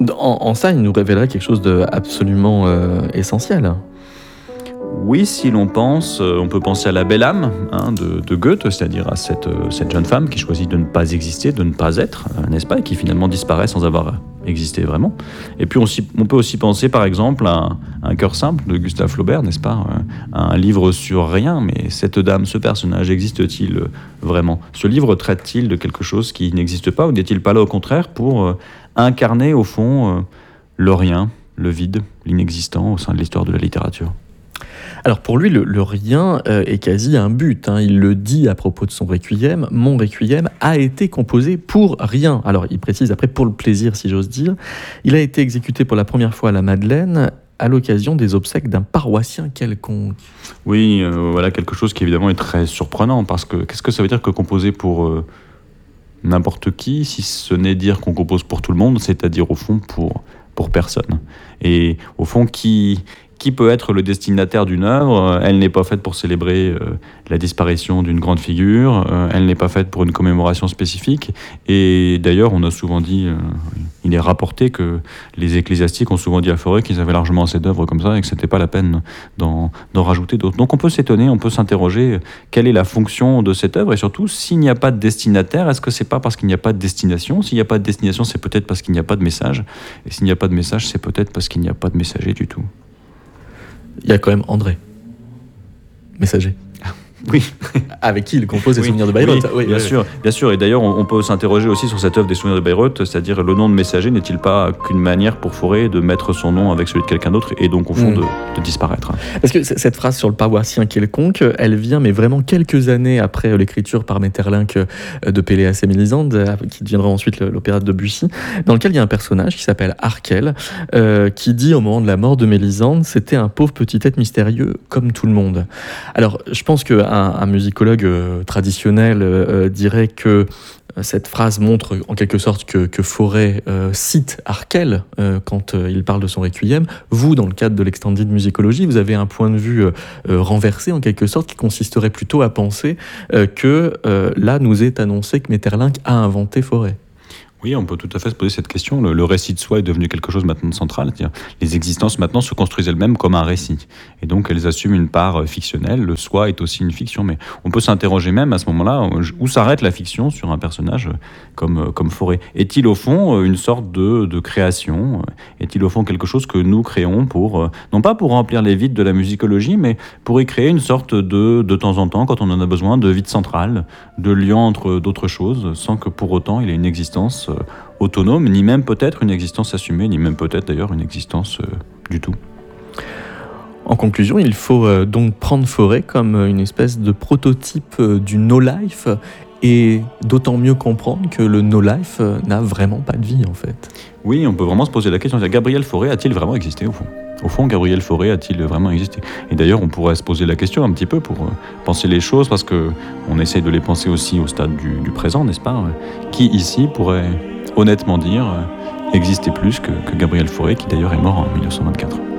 En ça, il nous révélerait quelque chose d'absolument essentiel. Oui, si l'on pense, on peut penser à la belle âme de Goethe, c'est-à-dire à cette jeune femme qui choisit de ne pas exister, de ne pas être, n'est-ce pas, et qui finalement disparaît sans avoir existé vraiment. Et puis on peut aussi penser par exemple à Un cœur simple de Gustave Flaubert, n'est-ce pas, un livre sur rien, mais cette dame, ce personnage, existe-t-il vraiment? Ce livre traite-t-il de quelque chose qui n'existe pas, ou n'est-il pas là au contraire pour incarner au fond le rien, le vide, l'inexistant au sein de l'histoire de la littérature? Alors pour lui, le rien est quasi un but. Il le dit à propos de son requiem. Mon requiem a été composé pour rien. Alors il précise après pour le plaisir, si j'ose dire. Il a été exécuté pour la première fois à la Madeleine à l'occasion des obsèques d'un paroissien quelconque. Oui, voilà quelque chose qui évidemment est très surprenant, parce que qu'est-ce que ça veut dire que composer pour n'importe qui, si ce n'est dire qu'on compose pour tout le monde, c'est-à-dire au fond pour personne. Et au fond, qui peut être le destinataire d'une œuvre? Elle n'est pas faite pour célébrer la disparition d'une grande figure, elle n'est pas faite pour une commémoration spécifique, et d'ailleurs on a souvent dit, il est rapporté que les ecclésiastiques ont souvent dit à Fauré qu'ils avaient largement assez d'œuvres comme ça et que c'était pas la peine d'en rajouter d'autres. Donc on peut s'étonner, on peut s'interroger quelle est la fonction de cette œuvre, et surtout s'il n'y a pas de destinataire, est-ce que c'est pas parce qu'il n'y a pas de destination? S'il n'y a pas de destination, c'est peut-être parce qu'il n'y a pas de message, et s'il n'y a pas de message, c'est peut-être parce qu'il n'y a pas de messager du tout. Il y a quand même André, messager. Oui. Avec qui il compose les souvenirs de Bayreuth. Oui, bien sûr. Et d'ailleurs, on peut s'interroger aussi sur cette œuvre des souvenirs de Bayreuth, c'est-à-dire le nom de messager n'est-il pas qu'une manière pour Fauré de mettre son nom avec celui de quelqu'un d'autre, et donc au fond de disparaître. Parce que cette phrase sur le paroissien quelconque, elle vient mais vraiment quelques années après l'écriture par Maeterlinck de Péléas et Mélisande, qui deviendra ensuite l'opéra de Debussy, dans lequel il y a un personnage qui s'appelle Arkel, qui dit au moment de la mort de Mélisande, c'était un pauvre petit être mystérieux comme tout le monde. Alors je pense que un musicologue traditionnel dirait que cette phrase montre en quelque sorte que Fauré cite Arkel quand il parle de son requiem. Vous, dans le cadre de l'extended musicologie, vous avez un point de vue renversé en quelque sorte, qui consisterait plutôt à penser que là nous est annoncé que Maeterlinck a inventé Fauré. Oui, on peut tout à fait se poser cette question. Le récit de soi est devenu quelque chose maintenant de central. C'est-à-dire, les existences maintenant se construisent elles-mêmes comme un récit. Et donc, elles assument une part fictionnelle. Le soi est aussi une fiction. Mais on peut s'interroger même à ce moment-là, où s'arrête la fiction sur un personnage comme Fauré? Est-il au fond une sorte de création? Est-il au fond quelque chose que nous créons pour, non pas pour remplir les vides de la musicologie, mais pour y créer une sorte de temps en temps, quand on en a besoin, de vide central, de lien entre d'autres choses, sans que pour autant il ait une existence autonome, ni même peut-être une existence assumée, ni même peut-être d'ailleurs une existence du tout. En conclusion, il faut donc prendre Fauré comme une espèce de prototype du no-life, et d'autant mieux comprendre que le no-life n'a vraiment pas de vie en fait. Oui, on peut vraiment se poser la question, Gabriel Fauré a-t-il vraiment existé au fond? Au fond, Gabriel Fauré a-t-il vraiment existé? Et d'ailleurs, on pourrait se poser la question un petit peu pour penser les choses, parce qu'on essaye de les penser aussi au stade du présent, n'est-ce pas? Qui ici pourrait honnêtement dire exister plus que Gabriel Fauré, qui d'ailleurs est mort en 1924?